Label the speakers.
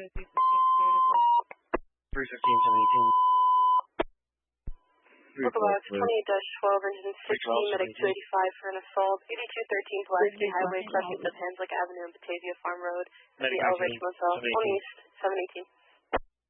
Speaker 1: 315, 718.
Speaker 2: Local Box 28-12, engine 16, medic 285 for an assault, 8213 Pulaski Highway, crossing of Hanslick Avenue and Batavia Farm Road, the Elridge Motel, on east, 718.